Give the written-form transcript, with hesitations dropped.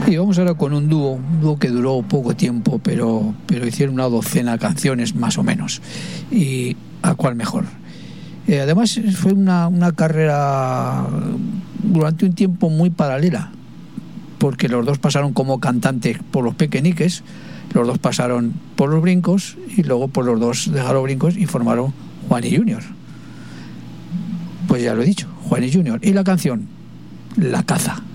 Y vamos ahora con un dúo que duró poco tiempo, pero hicieron una docena de canciones más o menos. ¿Y a cuál mejor? Además fue una carrera durante un tiempo muy paralela, porque los dos pasaron como cantantes por los Pequeñiques, los dos pasaron por los Brincos y luego por los dos dejaron los Brincos y formaron Juan y Junior. Pues ya lo he dicho, Juan y Junior. Y la canción, La Caza.